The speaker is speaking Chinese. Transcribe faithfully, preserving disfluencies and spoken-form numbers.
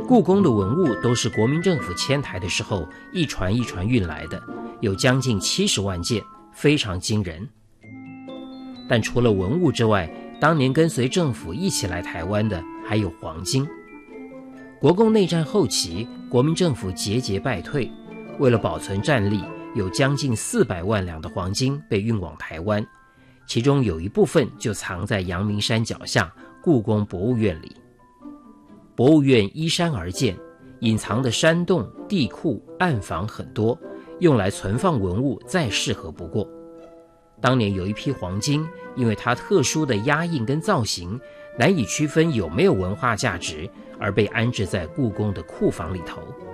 故宫的文物都是国民政府迁台的时候一船一船运来的，有将近七十万件，非常惊人。但除了文物之外，当年跟随政府一起来台湾的还有黄金。国共内战后期，国民政府节节败退，为了保存战力，有将近四百万两的黄金被运往台湾，其中有一部分就藏在阳明山脚下故宫博物院里。博物院依山而建，隐藏的山洞、地库、暗房很多，用来存放文物再适合不过。当年有一批黄金，因为它特殊的压印跟造型，难以区分有没有文化价值，而被安置在故宫的库房里头。